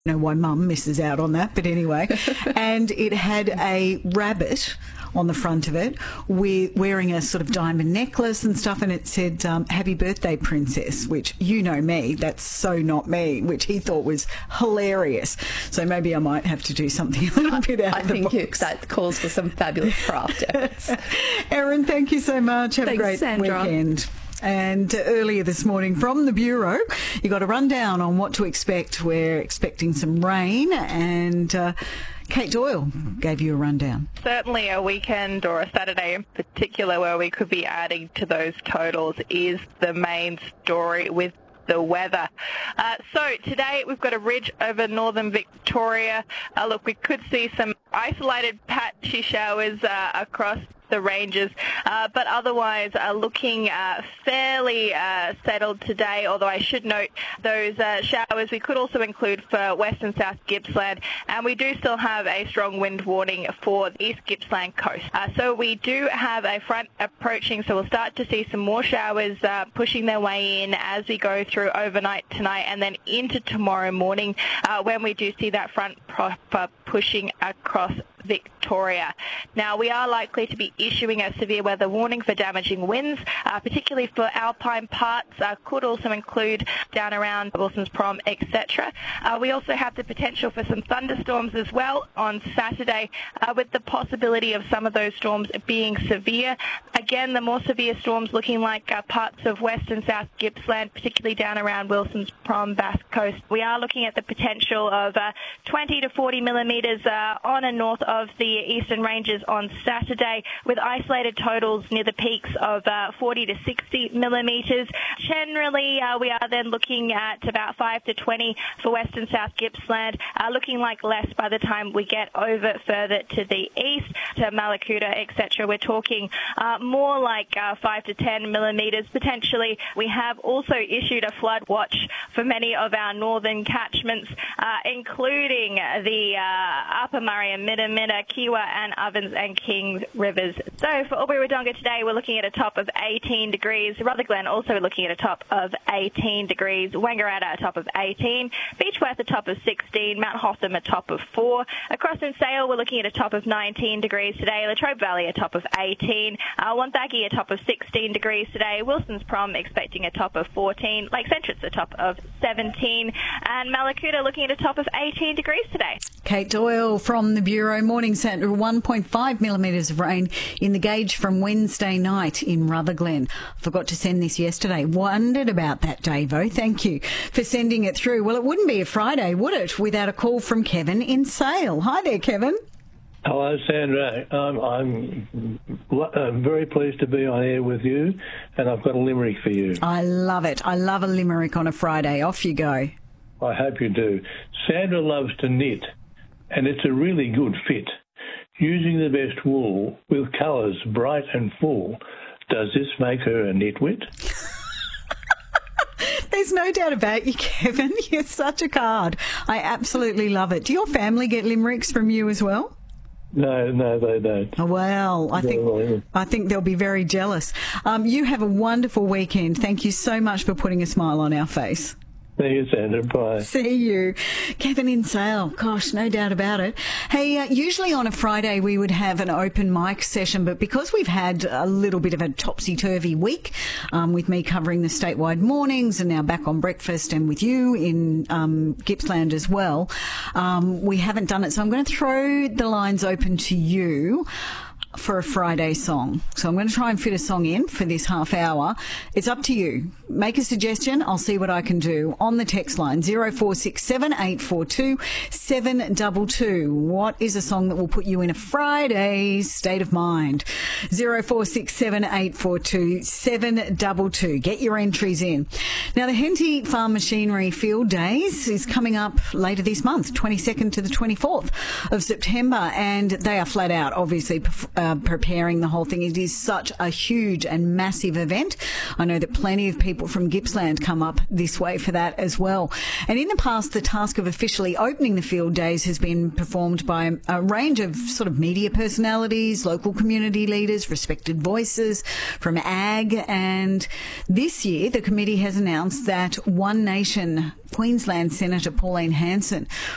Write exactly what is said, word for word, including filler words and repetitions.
know why Mum misses out on that, but anyway. And it had a rabbit on the front of it with wearing a sort of diamond necklace and stuff, and it said, um, happy birthday, princess, which, you know me, that's so not me, which he thought was hilarious. So maybe I might have to do something a little bit out I of the think you, box. that calls for some fabulous craft efforts. Erin, thank you so much. Have Thanks, a great Sandra. weekend. And earlier this morning from the Bureau, you got a rundown on what to expect. We're expecting some rain, and uh, Kate Doyle gave you a rundown. Certainly a weekend or a Saturday in particular where we could be adding to those totals is the main story with the weather. Uh, so today we've got a ridge over northern Victoria. Uh, look, we could see some isolated patchy showers uh, across the ranges, uh, but otherwise uh, looking uh, fairly uh, settled today, although I should note those uh, showers we could also include for west and south Gippsland, and we do still have a strong wind warning for the east Gippsland coast. Uh, so we do have a front approaching, so we'll start to see some more showers uh, pushing their way in as we go through overnight tonight and then into tomorrow morning uh, when we do see that front proper pushing across Victoria. Now, we are likely to be issuing a severe weather warning for damaging winds, uh, particularly for alpine parts, uh, could also include down around Wilson's Prom, et cetera. Uh, we also have the potential for some thunderstorms as well on Saturday, uh, with the possibility of some of those storms being severe. Again, the more severe storms looking like uh, parts of west and south Gippsland, particularly down around Wilson's Prom, Bass Coast. We are looking at the potential of uh, twenty to forty millimetres uh, on and north of the eastern ranges on Saturday, with isolated totals near the peaks of uh, forty to sixty millimetres. Generally, uh, we are then looking at about five to twenty for west and south Gippsland, uh, looking like less by the time we get over further to the east, to Malakuta, et cetera. We're talking uh, more like uh, five to ten millimetres potentially. We have also issued a flood watch for many of our northern catchments, uh, including the uh, Upper Murray and Minnamina, Kiwa and Ovens and Kings rivers. So for Albury-Wodonga today, we're looking at a top of eighteen degrees. Rutherglen also looking at a top of eighteen degrees. Wangaratta a top of eighteen. Beechworth a top of sixteen. Mount Hotham a top of four. Across in Sale, we're looking at a top of nineteen degrees today. Latrobe Valley a top of eighteen. Uh, Wonthaggi a top of sixteen degrees today. Wilson's Prom expecting a top of fourteen. Lake Centre's a top of seventeen. And Malakuta looking at a top of eighteen degrees today. Kate Doyle from the Bureau. Morning, Sandra. one point five millimetres of rain in the gauge from Wednesday night in Rutherglen. Forgot to send this yesterday. Wondered about that, Davo. Thank you for sending it through. Well, it wouldn't be a Friday, would it, without a call from Kevin in Sale. Hi there, Kevin. Hello, Sandra. Um, I'm uh, very pleased to be on air with you, and I've got a limerick for you. I love it. I love a limerick on a Friday. Off you go. I hope you do. Sandra loves to knit, and it's a really good fit. Using the best wool with colours bright and full, does this make her a nitwit? There's no doubt about you, Kevin. You're such a card. I absolutely love it. Do your family get limericks from you as well? No, no, they don't. Oh, well, I think No. I think they'll be very jealous. Um, you have a wonderful weekend. Thank you so much for putting a smile on our face. Thank you, Sandra. Bye. See you. Kevin in Sale. Gosh, no doubt about it. Hey, uh, usually on a Friday we would have an open mic session, but because we've had a little bit of a topsy-turvy week um, with me covering the statewide mornings and now back on breakfast and with you in um, Gippsland as well, um, we haven't done it. So I'm going to throw the lines open to you for a Friday song. So I'm going to try and fit a song in for this half hour. It's up to you. Make a suggestion. I'll see what I can do on the text line zero four six seven eight four two seven two two. What is a song that will put you in a Friday state of mind? zero four six seven eight four two seven two two. Get your entries in. Now, the Henty Farm Machinery Field Days is coming up later this month, twenty-second to the twenty-fourth of September, and they are flat out, obviously, Uh, preparing the whole thing. It is such a huge and massive event. I know that plenty of people from Gippsland come up this way for that as well. And in the past, the task of officially opening the field days has been performed by a range of sort of media personalities, local community leaders, respected voices from ag. And this year, the committee has announced that One Nation Queensland Senator Pauline Hanson